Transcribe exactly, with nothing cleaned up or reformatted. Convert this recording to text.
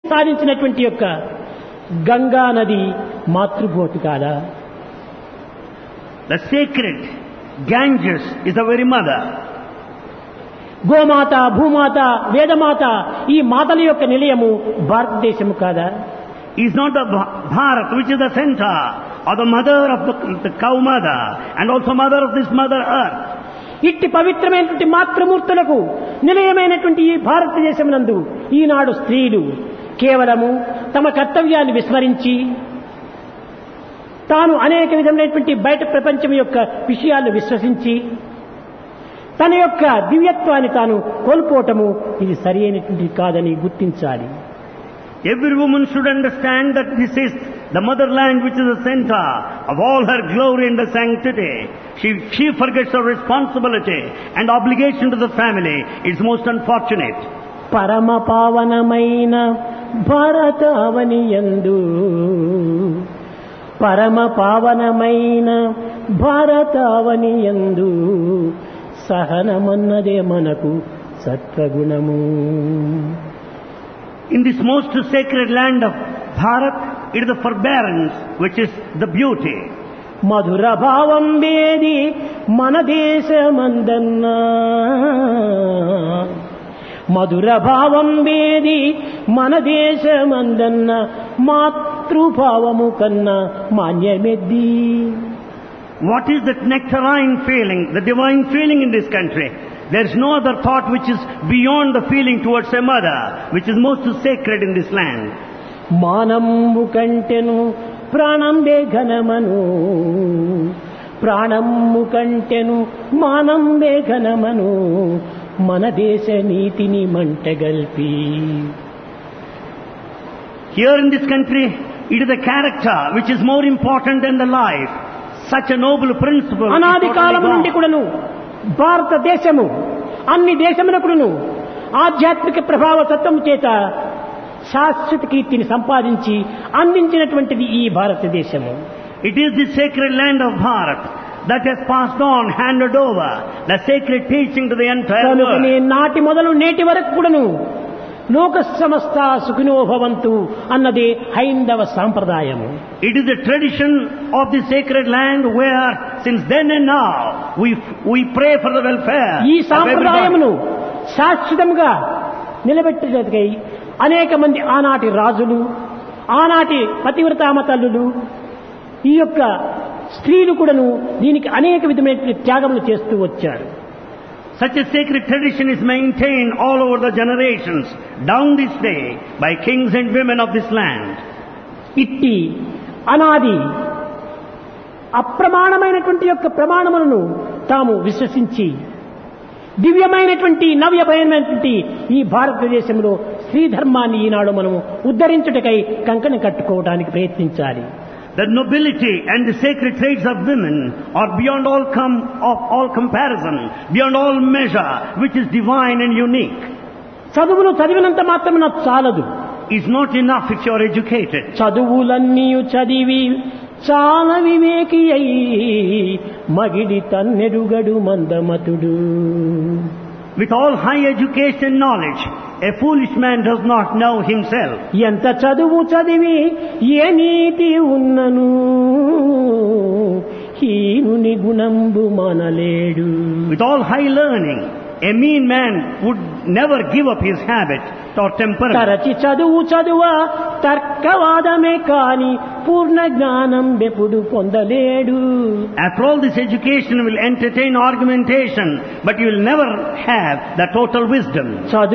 సాధించినటువంటి యొక్క గంగా నది మాతృభూతి కాదా? The sacred Ganges is the very mother. గోమాత, భూమాత, వేదమాత ఈ మాతల యొక్క నిలయము భారతదేశము కాదా? Is not the Bharat which is the center or the mother of the, the cow mother and also mother of this mother earth. ఇట్టి పవిత్రమైనటువంటి మాతృమూర్తులకు నిలయమైనటువంటి ఈ భారతదేశమునందు ఈనాడు స్త్రీలు కేవలము తమ కర్తవ్యాన్ని విస్మరించి తాను అనేక విధమైనటువంటి బయట ప్రపంచం యొక్క విషయాలను విశ్వసించి తన యొక్క దివ్యత్వాన్ని తాను కోల్పోవటము ఇది సరి అయినటువంటి కాదని గుర్తించాలి. Every woman should understand that this is the motherland which is the center of all her glory and the sanctity. She, she forgets her responsibility and obligation to the family. It's most unfortunate. పరమ పావనమైన భారతావనియందు పరమ పావనమైన భారతావనియందు సహనమన్నదే మనకు సత్వగుణము. In this most sacred land of Bharat, it is the forbearance which is the beauty. మధుర భావం వేది మన దేశమందన్నా మధుర భావం వేది మన దేశమందన్న మాతృభావము కన్నా మాన్యమెద్ది. What is that nectarine feeling, the divine feeling in this country? There is no other thought which is beyond the feeling towards a mother, which is most sacred in this land. మానము కంటెను ప్రాణంబే ఘనమను ప్రాణము కంటెను మానంబే ఘనమను మన దేశ నీతిని మంటగల్పి. Here in this country, it is the character which is more important than the life. Such a noble principle. అనాది కాలం నుండి కూడాను భారతదేశము అన్ని దేశమునకును ఆధ్యాత్మిక ప్రభావ తత్వము చేత శాశ్వత కీర్తిని సంపాదించి అందించినటువంటిది ఈ భారతదేశము. It is the sacred land of Bharat that has passed on, handed over the sacred teaching to the entire world. నాటి మొదలు నేటి వరకు కూడాను లోక సమస్త సుఖినో భవంతు అన్నదే హైందవ సాంప్రదాయము. It is the tradition of the sacred land where since then and now we we pray for the welfare. ఈ సాంప్రదాయమును శాశ్వతముగా నిలబెట్టేందుకై అనేక మంది ఆనాటి రాజులు, ఆనాటి పతివ్రతామ తల్లులు, ఈ యొక్క స్త్రీలు కూడాను దీనికి అనేక విధమైన త్యాగములు చేస్తూ వచ్చారు. Such a sacred tradition is maintained all over the generations down this day by kings and women of this land. ఇట్టి అనాది అప్రమాణమైనటువంటి యొక్క ప్రమాణములను తాము విశ్వసించి దివ్యమైనటువంటి నవ్యమైనటువంటి ఈ భారతదేశంలో స్త్రీ ధర్మాన్ని ఈనాడు మనము ఉద్ధరించుటకై కంకణం కట్టుకోవడానికి ప్రయత్నించాలి. The nobility and the sacred traits of women are beyond all com- of all comparison, beyond all measure, which is divine and unique. చదువులు చదివినంత మాత్రం నాకు చాలదు. It's not enough if you are educated. చదువులన్నీ చదివి చాలా వివేకి అయి మగిడి తన్నెరుగడు మందమతుడు. With all high education and knowledge, a foolish man does not know himself. ఎంత చదువు చదివి ఏ నీతి ఉన్నను హీనుని గుణంబు మనలేడు. With all high learning, a mean man would never give up his habit or temperament. తరచి చదువు చదువ తర్కవాదమే కాని పూర్ణ జ్ఞానం ఎప్పుడు పొందలేడు. After all, this education will entertain argumentation, but you will never have the total wisdom.